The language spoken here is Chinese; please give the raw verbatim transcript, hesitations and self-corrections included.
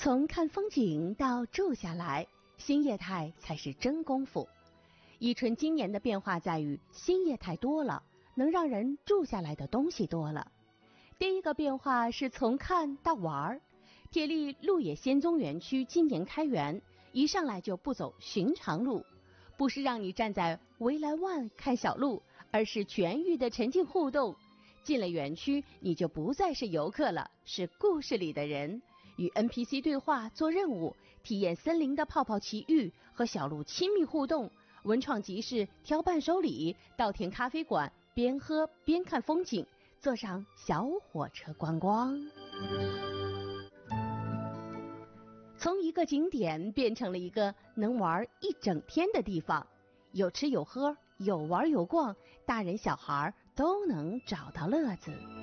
从看风景到住下来，新业态才是真功夫。伊春今年的变化在于新业态多了，能让人住下来的东西多了。第一个变化是从看到玩。铁力鹿野仙踪园区今年开园，一上来就不走寻常路，不是让你站在围栏外看小鹿，而是全域的沉浸互动。进了园区，你就不再是游客了，是故事里的人，与 N P C 对话做任务，体验森林的泡泡奇遇，和小鹿亲密互动。文创集市挑伴手礼，稻田咖啡馆边喝边看风景，坐上小火车观光。从一个景点变成了一个能玩一整天的地方，有吃有喝，有玩有逛，大人小孩都能找到乐子。